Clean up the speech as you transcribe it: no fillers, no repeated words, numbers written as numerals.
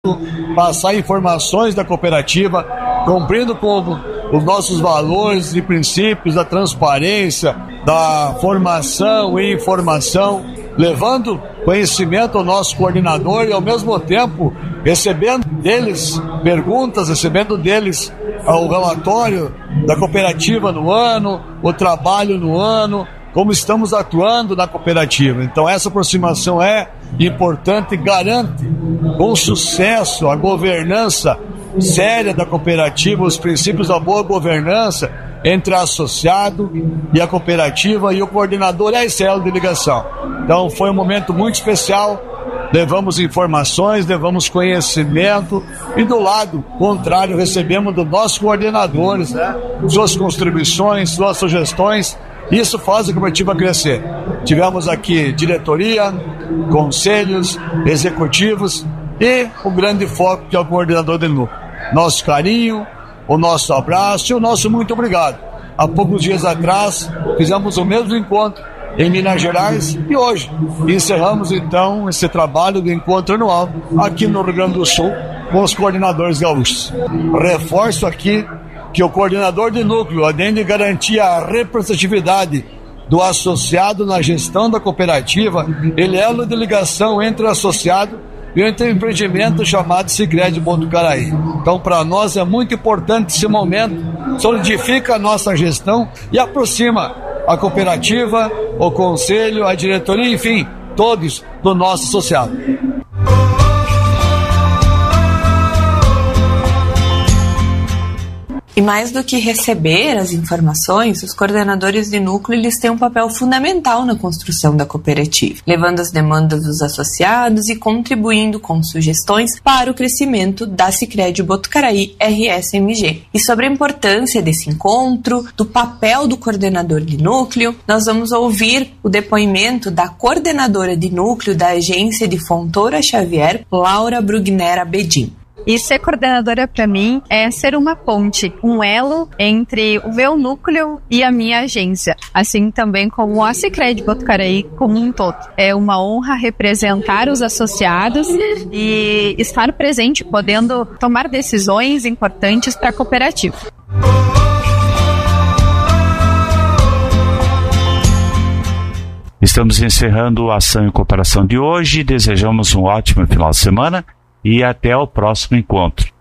passar informações da cooperativa, cumprindo com os nossos valores e princípios da transparência, da formação e informação, levando conhecimento ao nosso coordenador e ao mesmo tempo recebendo deles perguntas, recebendo deles o relatório da cooperativa no ano, o trabalho no ano, como estamos atuando na cooperativa. Então essa aproximação é importante e garante com sucesso a governança séria da cooperativa, os princípios da boa governança entre associado e a cooperativa e o coordenador e a célula de ligação. Então foi um momento muito especial, levamos informações, levamos conhecimento e do lado contrário recebemos dos nossos coordenadores, suas contribuições, suas sugestões. Isso faz a cooperativa crescer. Tivemos aqui diretoria, conselhos, executivos e o grande foco que é o coordenador do núcleo. Nosso carinho, o nosso abraço e o nosso muito obrigado. Há poucos dias atrás fizemos o mesmo encontro em Minas Gerais e hoje encerramos então esse trabalho do encontro anual aqui no Rio Grande do Sul com os coordenadores gaúchos. Reforço aqui que o coordenador de núcleo, além de garantir a representatividade do associado na gestão da cooperativa, ele é elo de ligação entre o associado e entre o empreendimento chamado Sicredi Botucaraí. Então, para nós é muito importante esse momento, solidifica a nossa gestão e aproxima a cooperativa, o conselho, a diretoria, enfim, todos do nosso associado. E mais do que receber as informações, os coordenadores de núcleo eles têm um papel fundamental na construção da cooperativa, levando as demandas dos associados e contribuindo com sugestões para o crescimento da Sicredi Botucaraí RSMG. E sobre a importância desse encontro, do papel do coordenador de núcleo, nós vamos ouvir o depoimento da coordenadora de núcleo da agência de Fontoura Xavier, Laura Brugnera Bedin. E ser coordenadora para mim é ser uma ponte, um elo entre o meu núcleo e a minha agência, assim também como a Sicredi Botucaraí como um todo. É uma honra representar os associados e estar presente, podendo tomar decisões importantes para a cooperativa. Estamos encerrando a Ação e Cooperação de hoje, desejamos um ótimo final de semana e até o próximo encontro.